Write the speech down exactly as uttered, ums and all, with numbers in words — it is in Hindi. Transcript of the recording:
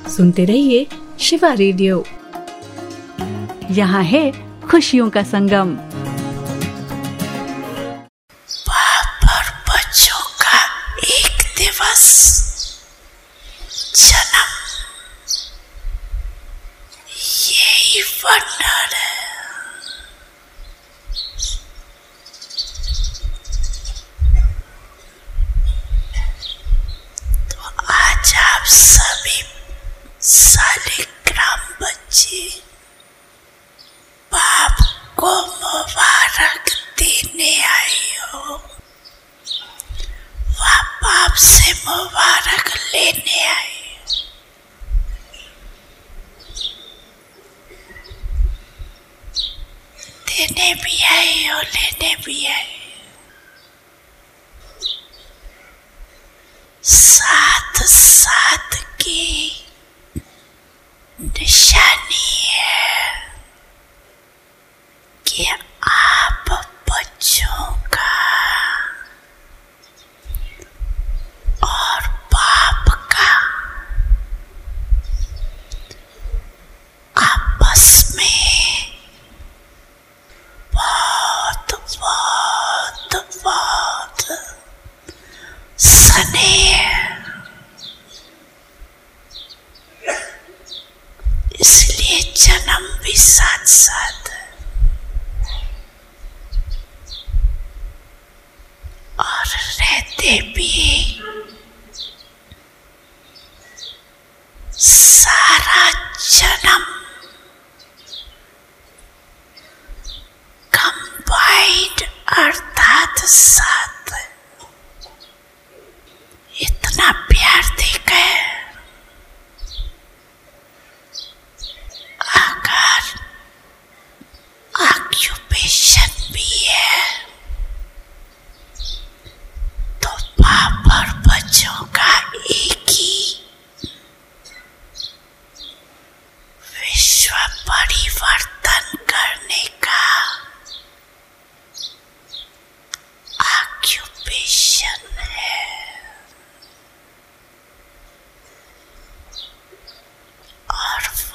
सुनते रहिए शिवा रेडियो। यहाँ है खुशियों का संगम। बाप और बच्चों का एक दिवस, जन्म, यही वंडर है। तो आज आप सभी सालिग्राम बच्चे बाप को मुबारक देने आई हो, वह बाप से मुबारक लेने आई हो। देने भी आई हो, लेने भी आई हो। साथ साथ की निशानी है कि आप बच्चों का और बाप का आपस में बहुत बहुत बहुत स्नेह, इसलिए जन्म भी साथ साथ और रहते भी